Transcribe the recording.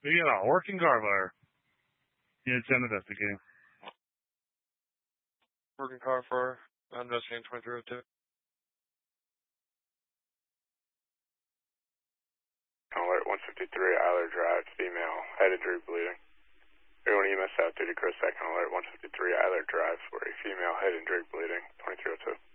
We got a working car fire. Yeah, it's investigating. Working car fire. I'm investigating 2302. Alert 153, Eiler Drive, female, head injury, bleeding. Everyone EMS out, duty crew, second alert, 153, Eiler Drive, for a female, head injury, bleeding, 2302.